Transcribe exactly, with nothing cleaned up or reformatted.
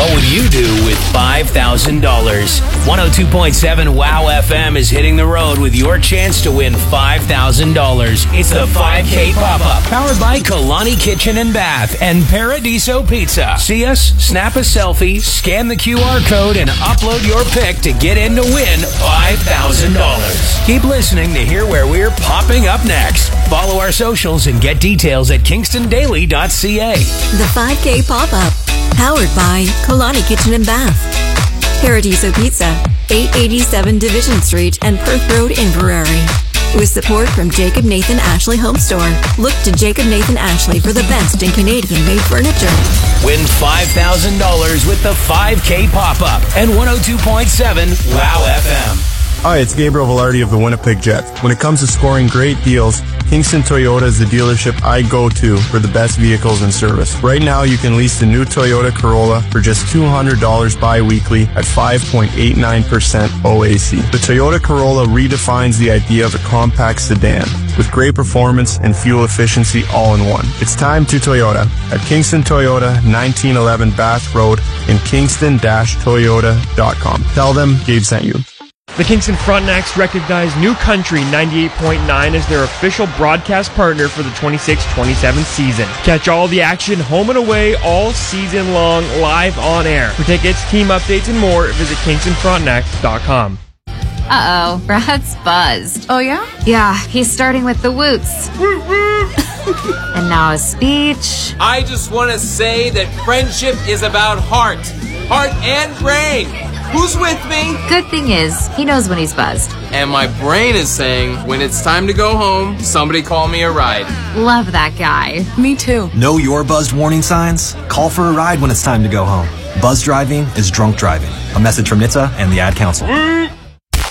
What would you do with five thousand dollars? one oh two point seven WOW F M is hitting the road with your chance to win five thousand dollars. It's the five K Pop-Up, powered by Kalani Kitchen and Bath and Paradiso Pizza. See us, snap a selfie, scan the Q R code, and upload your pic to get in to win five thousand dollars. Keep listening to hear where we're popping up next. Follow our socials and get details at kingston daily dot c a. The five K Pop-Up, powered by Kalani Kitchen and Bath, Paradiso Pizza, eight eighty-seven Division Street and Perth Road, Inverary. With support from Jacob Nathan Ashley Home Store. Look to Jacob Nathan Ashley for the best in Canadian-made furniture. Win five thousand dollars with the five K Pop-Up and one oh two point seven WOW F M. Hi, it's Gabriel Velarde of the Winnipeg Jets. When it comes to scoring great deals, Kingston Toyota is the dealership I go to for the best vehicles and service. Right now, you can lease the new Toyota Corolla for just two hundred dollars bi-weekly at five point eight nine percent O A C. The Toyota Corolla redefines the idea of a compact sedan with great performance and fuel efficiency all in one. It's time to Toyota at Kingston Toyota, nineteen eleven Bath Road in kingston dash toyota dot com. Tell them Gabe sent you. The Kingston Frontenacs recognize New Country ninety-eight point nine as their official broadcast partner for the twenty-six twenty-seven season. Catch all the action home and away all season long live on air. For tickets, team updates, and more, visit kingston frontenacs dot com. Uh-oh, Brad's buzzed. Oh, yeah? Yeah, he's starting with the woots. And now a speech. I just want to say that friendship is about heart. Heart and brain. Who's with me? Good thing is, he knows when he's buzzed. And my brain is saying, when it's time to go home, somebody call me a ride. Love that guy. Me too. Know your buzzed warning signs? Call for a ride when it's time to go home. Buzz driving is drunk driving. A message from N H T S A and the Ad Council.